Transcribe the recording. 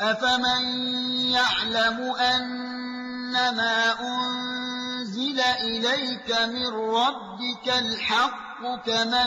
أفمن يعلم أنما أنزل إليك من ربك الحق كمن